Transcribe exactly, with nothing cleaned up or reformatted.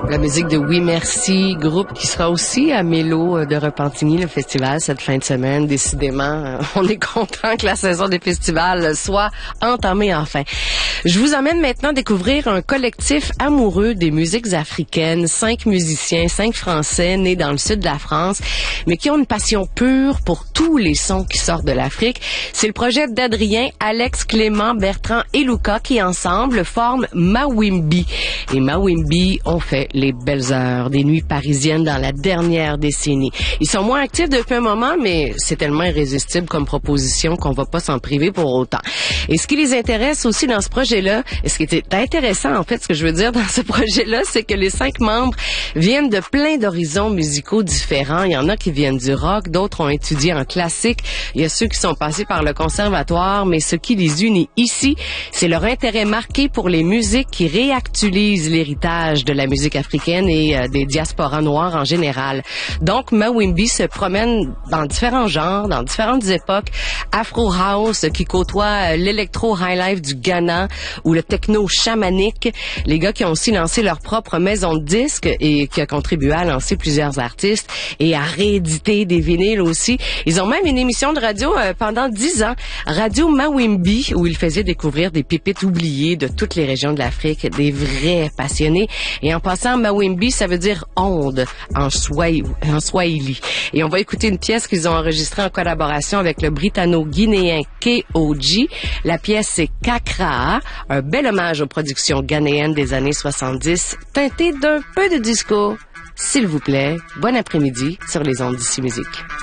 La musique de Oui Merci, groupe qui sera aussi à Mélo de Repentigny, le festival, cette fin de semaine. Décidément, on est content que la saison des festivals soit entamée enfin. Je vous emmène maintenant découvrir un collectif amoureux des musiques africaines. Cinq musiciens, cinq Français nés dans le sud de la France, mais qui ont une passion pure pour tous les sons qui sortent de l'Afrique. C'est le projet d'Adrien, Alex, Clément, Bertrand et Luca qui ensemble forment Mawimbi. Et Mawimbi ont fait les belles heures des nuits parisiennes dans la dernière décennie. Ils sont moins actifs depuis un moment, mais c'est tellement irrésistible comme proposition qu'on va pas s'en priver pour autant. Et ce qui les intéresse aussi dans ce projet-là, et ce qui est intéressant en fait, ce que je veux dire dans ce projet-là, c'est que les cinq membres viennent de plein d'horizons musicaux différents. Il y en a qui viennent du rock, d'autres ont étudié en classique. Il y a ceux qui sont passés par le conservatoire, mais ce qui les unit ici, c'est leur intérêt marqué pour les musiques qui réactualisent l'héritage de la musique africaine et euh, des diasporas noires en général. Donc, Mawimbi se promène dans différents genres, dans différentes époques. Afro House qui côtoie euh, l'électro high life du Ghana ou le techno chamanique. Les gars qui ont aussi lancé leur propre maison de disques et qui a contribué à lancer plusieurs artistes et à rééditer des vinyles aussi. Ils ont même une émission de radio euh, pendant dix ans, Radio Mawimbi, où ils faisaient découvrir des pépites oubliées de toutes les régions de l'Afrique, des vrais passionnés. Et en passant, Mawimbi, ça veut dire onde en Swahili. En Swahili. Et on va écouter une pièce qu'ils ont enregistrée en collaboration avec le britanno-guinéen K O G. La pièce, c'est Kakraa, un bel hommage aux productions ghanéennes des années soixante-dix, teinté d'un peu de disco. S'il vous plaît, bon après-midi sur les ondes d'Ici Musique.